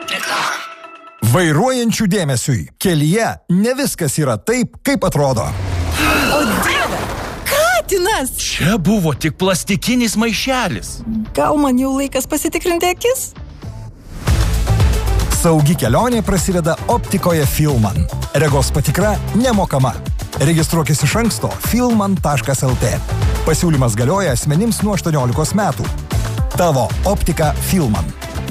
Vairuojančių dėmesiui. Kelyje ne viskas yra taip, kaip atrodo. O Dieve, katinas! Čia buvo tik plastikinis maišelis. Gal man jau laikas pasitikrinti akis? Saugi kelionė prasideda optikoje Filman. Regos patikra nemokama. Registruokis iš anksto filman.lt. Pasiūlymas galioja asmenims nuo 18 metų. Tavo optika Filman.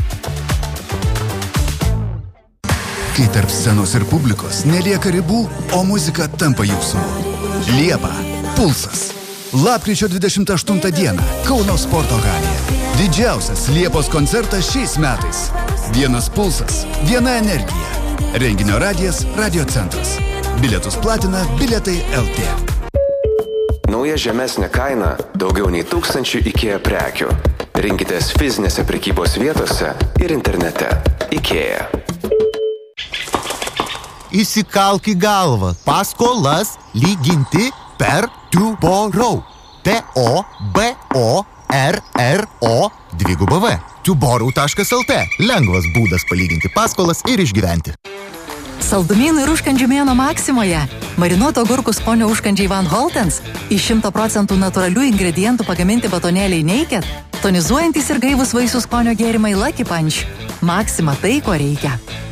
Kai tarp scenos ir publikos nelieka ribų, o muzika tampa jūsų. Liepa. Pulsas. Lapkričio 28 dieną Kauno sporto halėje. Didžiausias Liepos koncertas šiais metais. Vienas pulsas, viena energija. Renginio radijas, Radio centras. Bilietus platina Bilietai LT. Nauja žemesnė kaina daugiau nei 1000 IKEA prekių. Rinkitės fizinėse prekybos vietose ir internete. IKEA. Įsikalk į galvą. Paskolas lyginti per Tuborau. T-O-B-O-R-R-O-2V. Tuborau.lt. Lengvas būdas palyginti paskolas ir išgyventi. Saldumynų ir užkandžių mėnuo Maksimoje. Marinuoto agurkų skonio užkandžiai Van Holtens. Iš 100% natūralių ingredientų pagaminti batonėliai Naked. Tonizuojantis ir gaivus vaisių skonio gėrimai Lucky Punch. Maksima tai, ko reikia.